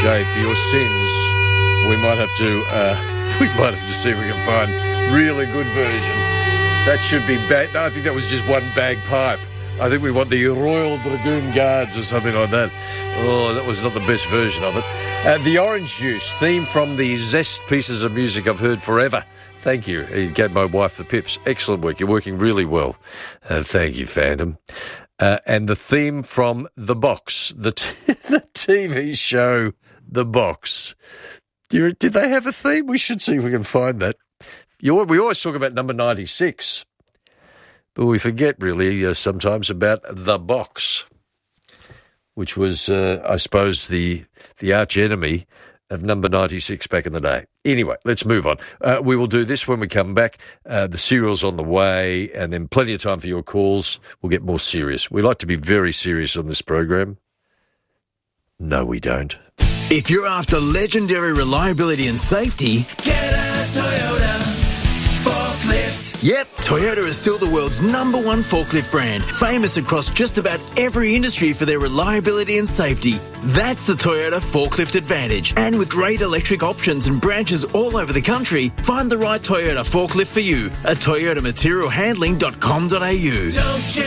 Jay, for your sins, we might have to see if we can find really good version. That should be bad. No, I think that was just one bagpipe. I think we want the Royal Dragoon Guards or something like that. Oh, that was not the best version of it. The Orange Juice, theme from the Zest pieces of music I've heard forever. Thank you. He gave my wife the pips. Excellent work. You're working really well. Thank you, fandom. And the theme from The Box, the TV show The Box. Did they have a theme? We should see if we can find that. We always talk about number 96, but we forget really sometimes about The Box, which was, I suppose, the arch enemy of number 96 back in the day. Anyway, let's move on. We will do this when we come back. The cereal's on the way, and then plenty of time for your calls. We'll get more serious. We like to be very serious on this program. No, we don't. If you're after legendary reliability and safety, get a Toyota forklift. Yep, Toyota is still the world's #1 forklift brand, famous across just about every industry for their reliability and safety. That's the Toyota Forklift Advantage. And with great electric options and branches all over the country, find the right Toyota forklift for you at toyotamaterialhandling.com.au. Don't you